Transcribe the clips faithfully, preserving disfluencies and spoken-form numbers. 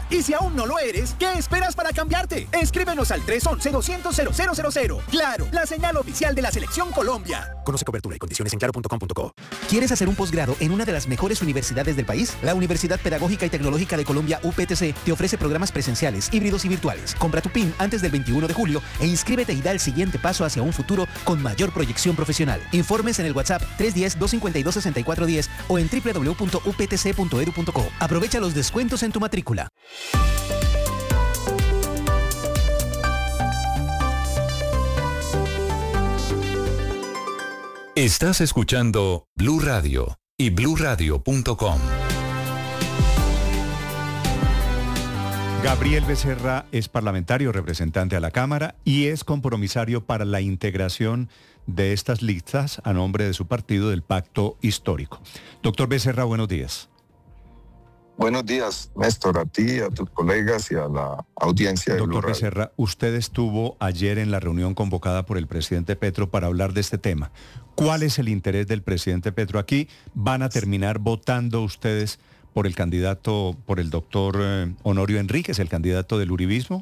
Y si aún no lo eres, ¿qué esperas para cambiarte? Escríbenos al tres once, doscientos, cero cero cero cero. Claro, la señal oficial de la Selección Colombia. Conoce cobertura y condiciones en claro punto com punto co. ¿Quieres hacer un posgrado en una de las mejores universidades del país? La Universidad Pedagógica y Tecnológica de Colombia, U P T C, te ofrece programas presenciales, híbridos y virtuales. Compra tu P I N antes del veintiuno de julio e inscríbete y da el siguiente paso hacia un futuro con mayor proyección profesional. Informes en el WhatsApp tres uno cero, dos cinco dos, seis cuatro uno cero o en doble u doble u doble u punto u p t c punto e d u punto co. Aprovecha los descuentos en tu matrícula. Estás escuchando Blue Radio y blue radio punto com. Gabriel Becerra es parlamentario, representante a la Cámara y es compromisario para la integración de estas listas a nombre de su partido del Pacto Histórico. Doctor Becerra, buenos días. Buenos días, Néstor, a ti, a tus colegas y a la audiencia de Blue Doctor Radio. Becerra, usted estuvo ayer en la reunión convocada por el presidente Petro para hablar de este tema. ¿Cuál es el interés del presidente Petro aquí? ¿Van a terminar votando ustedes por el candidato, por el doctor eh, Honorio Enríquez, el candidato del uribismo?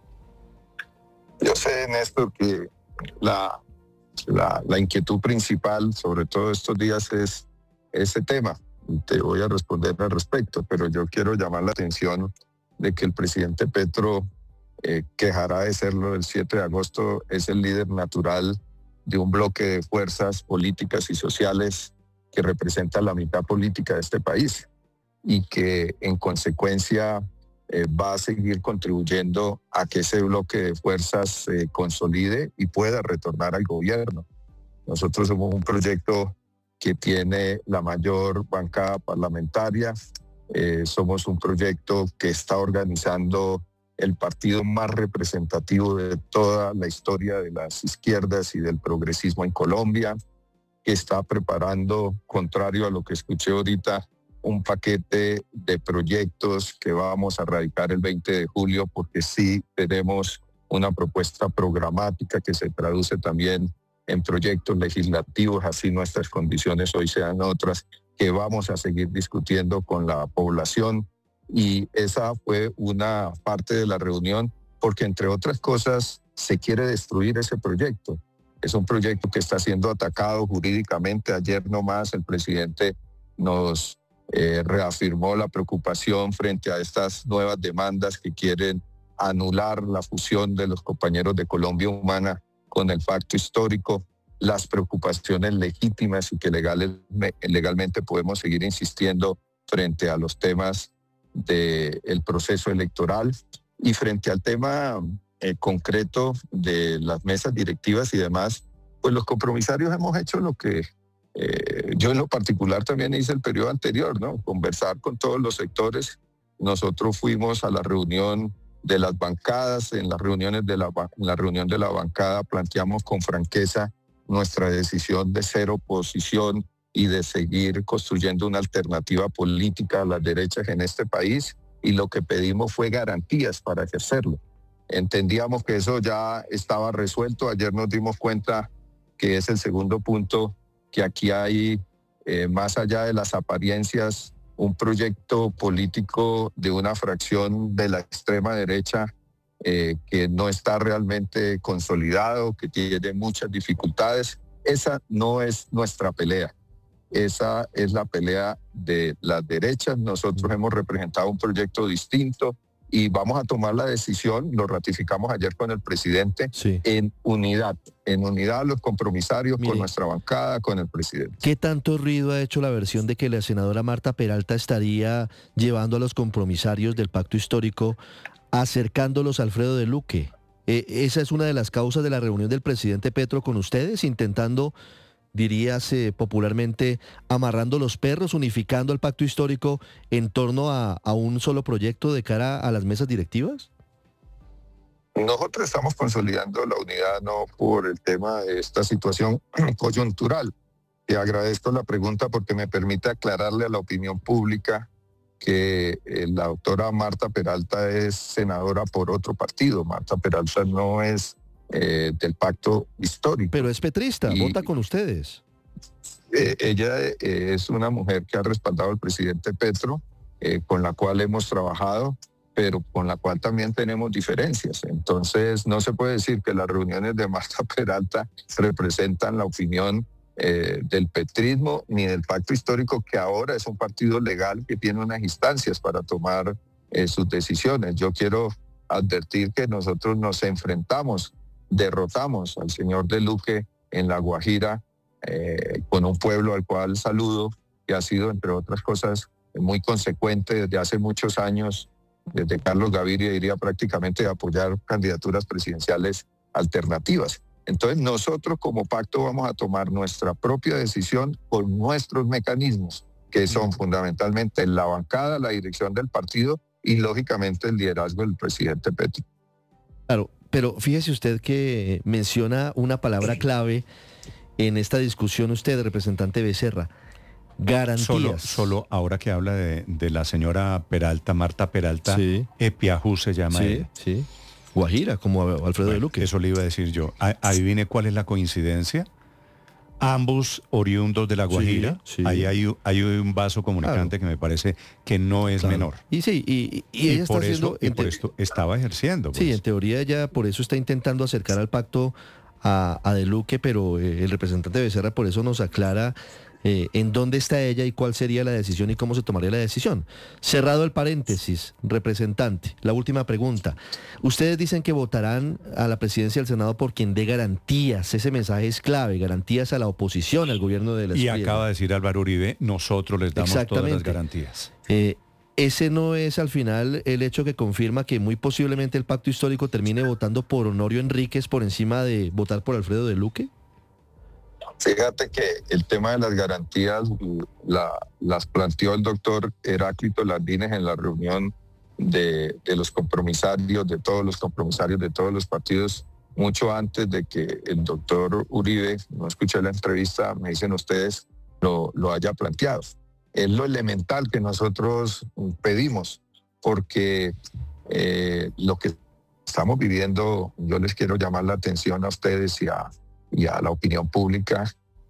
Yo sé, Néstor, que la, la, la inquietud principal, sobre todo estos días, es ese tema. Te voy a responder al respecto, pero yo quiero llamar la atención de que el presidente Petro, eh, que dejará de serlo el siete de agosto, es el líder natural de un bloque de fuerzas políticas y sociales que representa la mitad política de este país y que en consecuencia eh, va a seguir contribuyendo a que ese bloque de fuerzas se eh, consolide y pueda retornar al gobierno. Nosotros somos un proyecto que tiene la mayor bancada parlamentaria. Eh, somos un proyecto que está organizando el partido más representativo de toda la historia de las izquierdas y del progresismo en Colombia, que está preparando, contrario a lo que escuché ahorita, un paquete de proyectos que vamos a radicar el veinte de julio, porque sí tenemos una propuesta programática que se traduce también en proyectos legislativos, así nuestras condiciones hoy sean otras, que vamos a seguir discutiendo con la población. Y esa fue una parte de la reunión, porque entre otras cosas se quiere destruir ese proyecto. Es un proyecto que está siendo atacado jurídicamente. Ayer nomás el presidente nos eh, reafirmó la preocupación frente a estas nuevas demandas que quieren anular la fusión de los compañeros de Colombia Humana con el pacto histórico, las preocupaciones legítimas y que legales, legalmente podemos seguir insistiendo frente a los temas del proceso electoral y frente al tema eh, concreto de las mesas directivas y demás, pues los compromisarios hemos hecho lo que eh, yo en lo particular también hice el periodo anterior, ¿no? Conversar con todos los sectores. Nosotros fuimos a la reunión de las bancadas, en las reuniones de la, en la reunión de la bancada planteamos con franqueza nuestra decisión de ser oposición y de seguir construyendo una alternativa política a las derechas en este país, y lo que pedimos fue garantías para ejercerlo. Entendíamos que eso ya estaba resuelto. Ayer nos dimos cuenta que es el segundo punto, que aquí hay, eh, más allá de las apariencias, un proyecto político de una fracción de la extrema derecha eh, que no está realmente consolidado, que tiene muchas dificultades. Esa no es nuestra pelea. Esa es la pelea de las derechas. Nosotros hemos representado un proyecto distinto y vamos a tomar la decisión, lo ratificamos ayer con el presidente, sí, en unidad, en unidad los compromisarios. Mire, con nuestra bancada, con el presidente. ¿Qué tanto ruido ha hecho la versión de que la senadora Marta Peralta estaría llevando a los compromisarios del pacto histórico, acercándolos a Alfredo de Luque? Eh, ¿Esa es una de las causas de la reunión del presidente Petro con ustedes, intentando, diríase popularmente, amarrando los perros, unificando el pacto histórico en torno a, a un solo proyecto de cara a las mesas directivas? Nosotros estamos consolidando la unidad no por el tema de esta situación coyuntural. Te agradezco la pregunta porque me permite aclararle a la opinión pública que eh, la doctora Marta Peralta es senadora por otro partido. Marta Peralta no es Eh, del pacto histórico. Pero es petrista, y vota con ustedes. Eh, ella eh, es una mujer que ha respaldado al presidente Petro, eh, con la cual hemos trabajado, pero con la cual también tenemos diferencias. Entonces, no se puede decir que las reuniones de Marta Peralta representan la opinión eh, del petrismo ni del pacto histórico, que ahora es un partido legal que tiene unas instancias para tomar eh, sus decisiones. Yo quiero advertir que nosotros nos enfrentamos, derrotamos al señor de Luque en La Guajira, eh, con un pueblo al cual saludo, que ha sido, entre otras cosas, muy consecuente desde hace muchos años, desde Carlos Gaviria, diría prácticamente, de apoyar candidaturas presidenciales alternativas. Entonces nosotros como pacto vamos a tomar nuestra propia decisión con nuestros mecanismos, que son fundamentalmente la bancada, la dirección del partido y lógicamente el liderazgo del presidente Petro. Claro, pero fíjese usted que menciona una palabra clave en esta discusión usted, representante Becerra: garantías. Solo, solo ahora que habla de, de la señora Peralta, Marta Peralta, sí. Epiajú se llama Sí, ella. sí. Guajira, como Alfredo Bueno, de Luque. Eso le iba a decir yo. A- Adivine cuál es la coincidencia. Ambos oriundos de La Guajira. Sí, sí. Ahí hay, hay un vaso comunicante, claro, que me parece que no es Claro. menor. Y sí, y, y, y ella por está eso, haciendo... y por ente- esto estaba ejerciendo. Sí, pues. en teoría ella por eso está intentando acercar al pacto a, a De Luque, pero eh, el representante Becerra por eso nos aclara eh, en dónde está ella y cuál sería la decisión y cómo se tomaría la decisión. Cerrado el paréntesis, representante, la última pregunta. Ustedes dicen que votarán a la presidencia del Senado por quien dé garantías. Ese mensaje es clave, garantías a la oposición, al gobierno de la Y Espriella. acaba de decir Álvaro Uribe, nosotros les damos todas las Exactamente. garantías. Eh, ese no es al final el hecho que confirma que muy posiblemente el pacto histórico termine votando por Honorio Enríquez por encima de votar por Alfredo de Luque. Fíjate que el tema de las garantías la, las planteó el doctor Heráclito Landines en la reunión de, de los compromisarios, de todos los compromisarios de todos los partidos, mucho antes de que el doctor Uribe, no escuché la entrevista, me dicen ustedes, lo, lo haya planteado. Es lo elemental que nosotros pedimos, porque eh, lo que estamos viviendo, yo les quiero llamar la atención a ustedes y a, y a la opinión pública,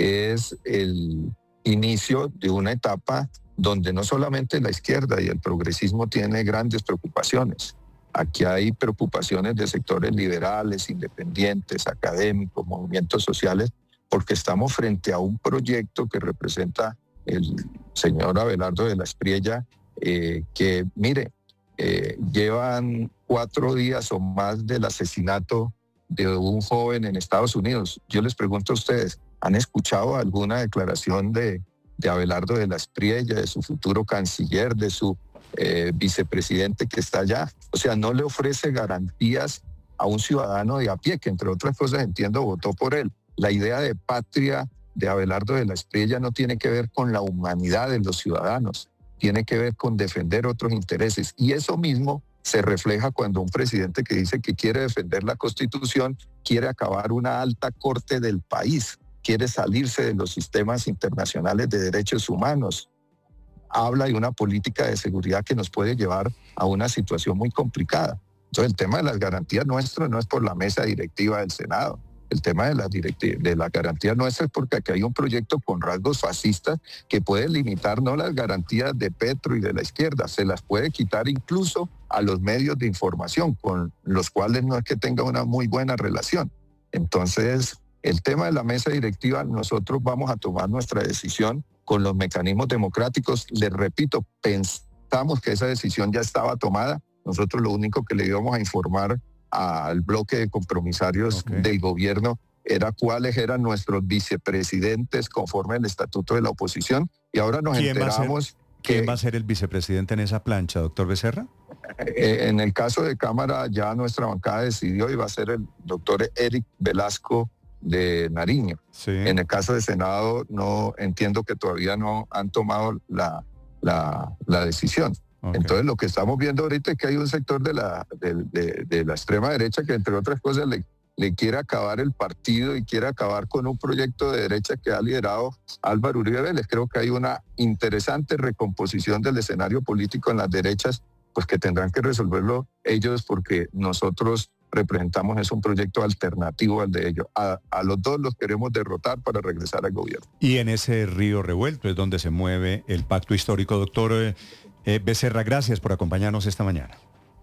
es el inicio de una etapa donde no solamente la izquierda y el progresismo tiene grandes preocupaciones. Aquí hay preocupaciones de sectores liberales, independientes, académicos, movimientos sociales, porque estamos frente a un proyecto que representa el señor Abelardo de la Espriella, eh, que, mire, eh, llevan cuatro días o más del asesinato de un joven en Estados Unidos. Yo les pregunto a ustedes, ¿han escuchado alguna declaración de, de Abelardo de la Espriella, de su futuro canciller, de su eh, vicepresidente que está allá? O sea, no le ofrece garantías a un ciudadano de a pie, que entre otras cosas, entiendo, votó por él. La idea de patria de Abelardo de la Espriella no tiene que ver con la humanidad de los ciudadanos, tiene que ver con defender otros intereses. Y eso mismo se refleja cuando un presidente que dice que quiere defender la Constitución, quiere acabar una alta corte del país, quiere salirse de los sistemas internacionales de derechos humanos, habla de una política de seguridad que nos puede llevar a una situación muy complicada. Entonces el tema de las garantías nuestras no es por la mesa directiva del Senado. El tema de las de la garantía nuestra es porque aquí hay un proyecto con rasgos fascistas que puede limitar no las garantías de Petro y de la izquierda, se las puede quitar incluso a los medios de información, con los cuales no es que tenga una muy buena relación. Entonces, el tema de la mesa directiva, nosotros vamos a tomar nuestra decisión con los mecanismos democráticos. Les repito, pensamos que esa decisión ya estaba tomada. Nosotros lo único que le íbamos a informar al bloque de compromisarios okay. del gobierno era cuáles eran nuestros vicepresidentes conforme al estatuto de la oposición, y ahora nos enteramos que... ¿Quién va a ser el vicepresidente en esa plancha, doctor Becerra? Eh, en el caso de Cámara ya nuestra bancada decidió y va a ser el doctor Eric Velasco de Nariño. Sí. En el caso de Senado no entiendo que todavía no han tomado la, la, la decisión. Okay. Entonces lo que estamos viendo ahorita es que hay un sector de la, de, de, de la extrema derecha que entre otras cosas le, le quiere acabar el partido y quiere acabar con un proyecto de derecha que ha liderado Álvaro Uribe Vélez. Creo que hay una interesante recomposición del escenario político en las derechas, pues que tendrán que resolverlo ellos, porque nosotros representamos es un proyecto alternativo al de ellos. A, a los dos los queremos derrotar para regresar al gobierno. Y en ese río revuelto es donde se mueve el pacto histórico, doctor eh, Eh, Becerra, gracias por acompañarnos esta mañana.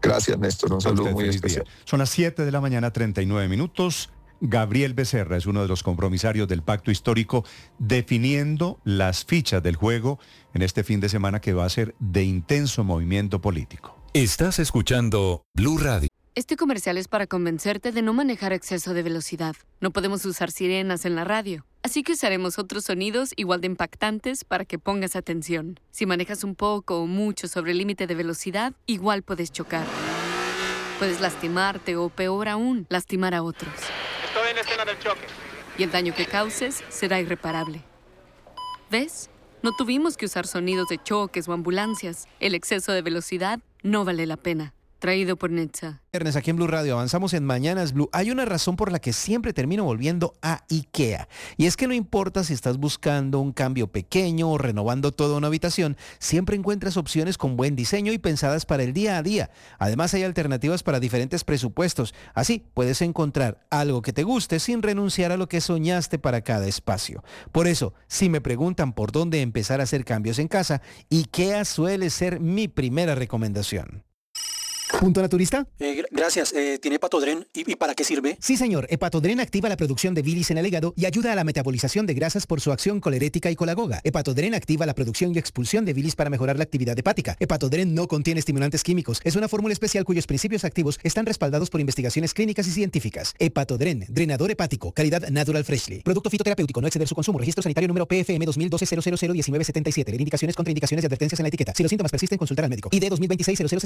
Gracias, Néstor. Un saludo Usted, muy feliz especial. día. Son las siete de la mañana, treinta y nueve minutos. Gabriel Becerra es uno de los compromisarios del pacto histórico, definiendo las fichas del juego en este fin de semana que va a ser de intenso movimiento político. Estás escuchando Blue Radio. Este comercial es para convencerte de no manejar a exceso de velocidad. No podemos usar sirenas en la radio, así que usaremos otros sonidos igual de impactantes para que pongas atención. Si manejas un poco o mucho sobre el límite de velocidad, igual puedes chocar. Puedes lastimarte o, peor aún, lastimar a otros. Estoy en la escena del choque. Y el daño que causes será irreparable. ¿Ves? No tuvimos que usar sonidos de choques o ambulancias. El exceso de velocidad no vale la pena. Traído por Netza. Viernes aquí en Blue Radio, avanzamos en Mañanas Blue. Hay una razón por la que siempre termino volviendo a IKEA. Y es que no importa si estás buscando un cambio pequeño o renovando toda una habitación, siempre encuentras opciones con buen diseño y pensadas para el día a día. Además hay alternativas para diferentes presupuestos. Así puedes encontrar algo que te guste sin renunciar a lo que soñaste para cada espacio. Por eso, si me preguntan por dónde empezar a hacer cambios en casa, IKEA suele ser mi primera recomendación. ¿Punto naturista? Eh, gr- gracias. Eh, ¿Tiene Hepatodren? ¿Y, ¿Y para qué sirve? Sí, señor. Hepatodren activa la producción de bilis en el hígado y ayuda a la metabolización de grasas por su acción colerética y colagoga. Hepatodren activa la producción y expulsión de bilis para mejorar la actividad hepática. Hepatodren no contiene estimulantes químicos. Es una fórmula especial cuyos principios activos están respaldados por investigaciones clínicas y científicas. Hepatodren, drenador hepático, calidad Natural Freshly. Producto fitoterapéutico, no exceder su consumo. Registro sanitario número P F M dos mil doce cero cero cero diecinueve setenta y siete. Leer indicaciones, contraindicaciones y advertencias en la etiqueta. Si los síntomas persisten, consultar al médico. I D dos mil veintiséis cero cero